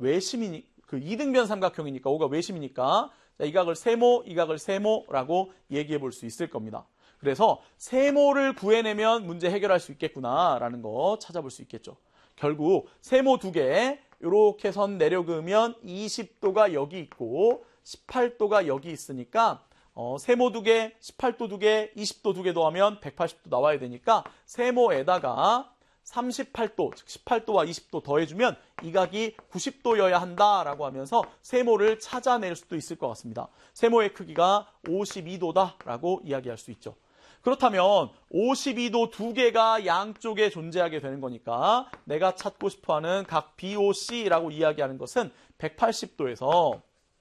외심이니 그 이등변 삼각형이니까 5가 외심이니까 자, 이 각을 세모, 이 각을 세모라고 얘기해 볼 수 있을 겁니다. 그래서 세모를 구해내면 문제 해결할 수 있겠구나라는 거 찾아볼 수 있겠죠. 결국 세모 2개 이렇게 선 내려 그으면 20도가 여기 있고 18도가 여기 있으니까 세모 2개, 18도 2개, 20도 2개 더하면 180도 나와야 되니까 세모에다가 38도, 즉 18도와 20도 더해주면 이 각이 90도여야 한다라고 하면서 세모를 찾아낼 수도 있을 것 같습니다. 세모의 크기가 52도다라고 이야기할 수 있죠. 그렇다면 52도 2개가 양쪽에 존재하게 되는 거니까 내가 찾고 싶어하는 각 BOC라고 이야기하는 것은 180도에서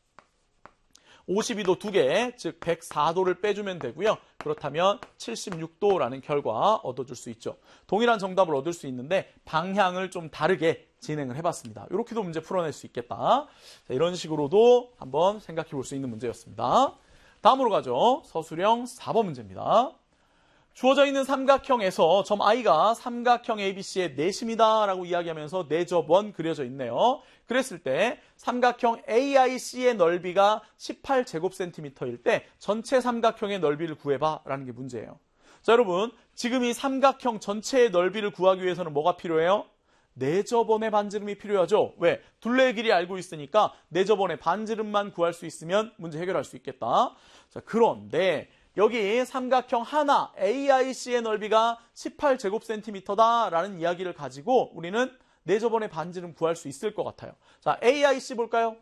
52도 2개, 즉 104도를 빼주면 되고요. 그렇다면 76도라는 결과 얻어줄 수 있죠. 동일한 정답을 얻을 수 있는데 방향을 좀 다르게 진행을 해봤습니다. 이렇게도 문제 풀어낼 수 있겠다. 자, 이런 식으로도 한번 생각해 볼 수 있는 문제였습니다. 다음으로 가죠. 서술형 4번 문제입니다. 주어져 있는 삼각형에서 점 I가 삼각형 ABC의 내심이다 라고 이야기하면서 내접원 그려져 있네요. 그랬을 때 삼각형 AIC의 넓이가 18제곱센티미터일 때 전체 삼각형의 넓이를 구해봐 라는 게 문제예요. 자, 여러분 지금 이 삼각형 전체의 넓이를 구하기 위해서는 뭐가 필요해요? 내접원의 반지름이 필요하죠. 왜? 둘레의 길이 알고 있으니까 내접원의 반지름만 구할 수 있으면 문제 해결할 수 있겠다. 자, 그런데 여기 삼각형 하나 AIC의 넓이가 18제곱센티미터다라는 이야기를 가지고 우리는 내접원의 반지름 구할 수 있을 것 같아요. 자, AIC 볼까요?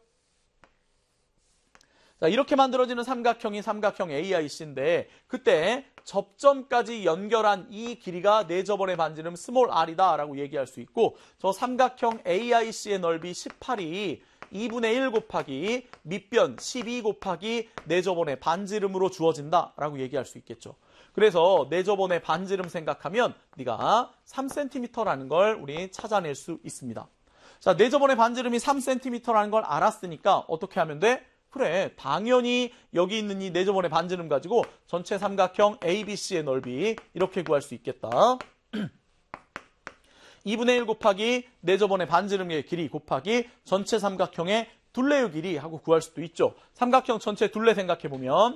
자, 이렇게 만들어지는 삼각형이 삼각형 AIC인데 그때 접점까지 연결한 이 길이가 내접원의 반지름 스몰 r이다 라고 얘기할 수 있고 저 삼각형 AIC의 넓이 18이 2분의 1 곱하기 밑변 12 곱하기 내접원의 반지름으로 주어진다 라고 얘기할 수 있겠죠. 그래서 내접원의 반지름 생각하면 네가 3cm라는 걸 우리 찾아낼 수 있습니다. 자, 내접원의 반지름이 3cm라는 걸 알았으니까 어떻게 하면 돼? 그래, 당연히 여기 있는 이 내접원의 반지름 가지고 전체 삼각형 ABC의 넓이 이렇게 구할 수 있겠다. 2분의 1 곱하기 내접원의 반지름의 길이 곱하기 전체 삼각형의 둘레의 길이 하고 구할 수도 있죠. 삼각형 전체 둘레 생각해보면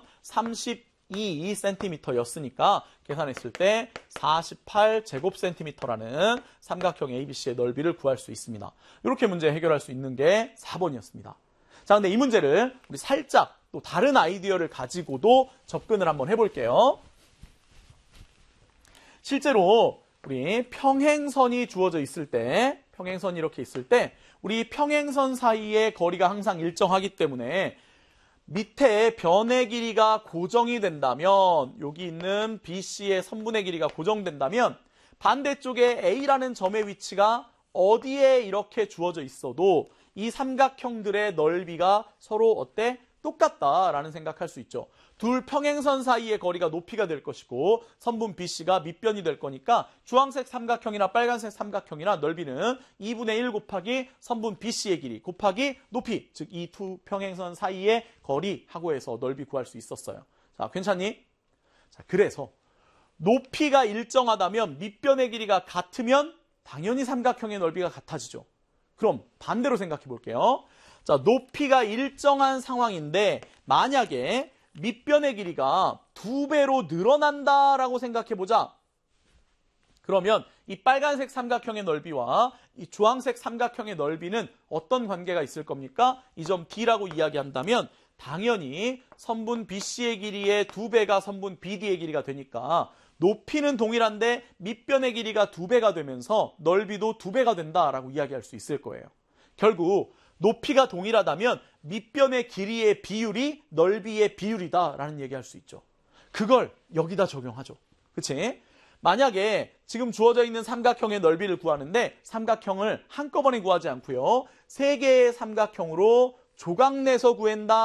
32cm였으니까 계산했을 때 48제곱센티미터라는 삼각형 ABC의 넓이를 구할 수 있습니다. 이렇게 문제 해결할 수 있는 게 4번이었습니다. 자, 근데 이 문제를 우리 살짝 또 다른 아이디어를 가지고도 접근을 한번 해볼게요. 실제로 우리 평행선이 주어져 있을 때, 평행선이 이렇게 있을 때 우리 평행선 사이의 거리가 항상 일정하기 때문에 밑에 변의 길이가 고정이 된다면 여기 있는 BC의 선분의 길이가 고정된다면 반대쪽에 A라는 점의 위치가 어디에 이렇게 주어져 있어도 이 삼각형들의 넓이가 서로 어때? 똑같다라는 생각할 수 있죠. 둘 평행선 사이의 거리가 높이가 될 것이고 선분 BC가 밑변이 될 거니까 주황색 삼각형이나 빨간색 삼각형이나 넓이는 2분의 1 곱하기 선분 BC의 길이 곱하기 높이, 즉 이 두 평행선 사이의 거리 하고 해서 넓이 구할 수 있었어요. 자, 괜찮니? 자, 그래서 높이가 일정하다면 밑변의 길이가 같으면 당연히 삼각형의 넓이가 같아지죠. 그럼 반대로 생각해 볼게요. 자, 높이가 일정한 상황인데 만약에 밑변의 길이가 2배로 늘어난다라고 생각해 보자. 그러면 이 빨간색 삼각형의 넓이와 이 주황색 삼각형의 넓이는 어떤 관계가 있을 겁니까? 이 점 D라고 이야기한다면 당연히 선분 BC의 길이의 2배가 선분 BD의 길이가 되니까 높이는 동일한데 밑변의 길이가 2배가 되면서 넓이도 2배가 된다라고 이야기할 수 있을 거예요. 결국 높이가 동일하다면 밑변의 길이의 비율이 넓이의 비율이다라는 얘기할 수 있죠. 그걸 여기다 적용하죠. 그치? 만약에 지금 주어져 있는 삼각형의 넓이를 구하는데 삼각형을 한꺼번에 구하지 않고요. 3개의 삼각형으로 조각내서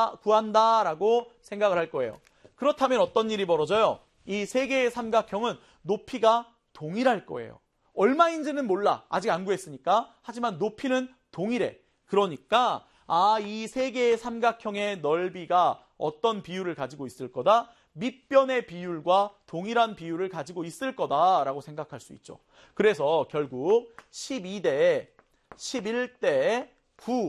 구한다라고 생각을 할 거예요. 그렇다면 어떤 일이 벌어져요? 이 3개의 삼각형은 높이가 동일할 거예요. 얼마인지는 몰라. 아직 안 구했으니까. 하지만 높이는 동일해. 그러니까 이 3개의 삼각형의 넓이가 어떤 비율을 가지고 있을 거다? 밑변의 비율과 동일한 비율을 가지고 있을 거다라고 생각할 수 있죠. 그래서 결국 12대 11대 9